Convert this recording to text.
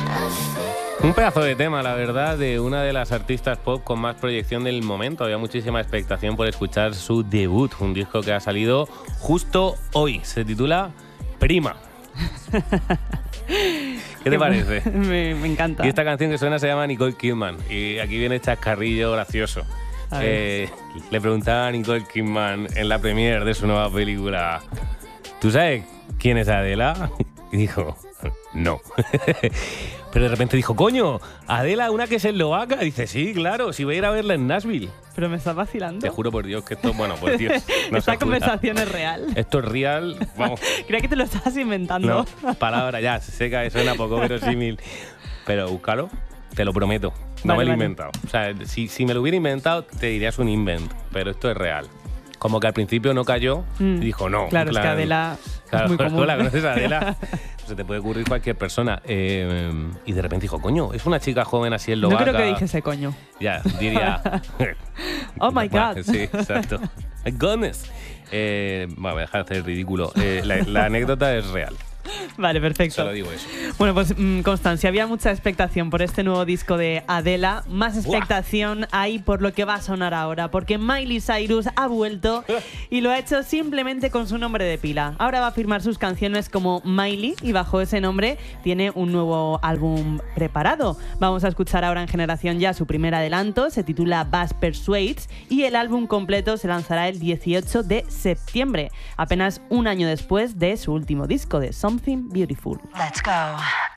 Un pedazo de tema, la verdad, de una de las artistas pop con más proyección del momento. Había muchísima expectación por escuchar su debut, un disco que ha salido justo hoy. Se titula Prima. ¿Qué te parece? Me encanta. Y esta canción que suena se llama Nicole Kidman. Y aquí viene chascarrillo gracioso. Le preguntaba a Nicole Kidman en la premiere de su nueva película: ¿tú sabes quién es Adela? Y dijo: no. Pero de repente dijo: coño, Adela, una que es eslovaca. Dice: sí, claro, si voy a ir a verla en Nashville. Pero me estás vacilando. Te juro por Dios que esto, bueno, pues Dios. No Esta conversación es real. Esto es real, vamos. Creía que te lo estabas inventando. No, palabra ya, se cae, suena poco verosímil. Pero búscalo, te lo prometo. No me lo he inventado. O sea, si me lo hubiera inventado, te dirías un invent. Pero esto es real. Como que al principio no cayó y dijo no. Claro, es que Adela es muy común. Hola, ¿conoces a Adela? Se te puede ocurrir cualquier persona. Y de repente dijo: coño, es una chica joven así eslovaca. No creo que dijese coño. Ya, diría... oh my God. Sí, exacto. My goodness. Bueno, voy a dejar de hacer el ridículo. La anécdota es real. Vale, perfecto. Solo digo eso. Bueno, pues Constancia, había mucha expectación por este nuevo disco de Adela. Más expectación hay por lo que va a sonar ahora, porque Miley Cyrus ha vuelto y lo ha hecho simplemente con su nombre de pila. Ahora va a firmar sus canciones como Miley y bajo ese nombre tiene un nuevo álbum preparado. Vamos a escuchar ahora en Generación Ya su primer adelanto, se titula Bass Persuades y el álbum completo se lanzará el 18 de septiembre, apenas un año después de su último disco de Something Beautiful. Let's go.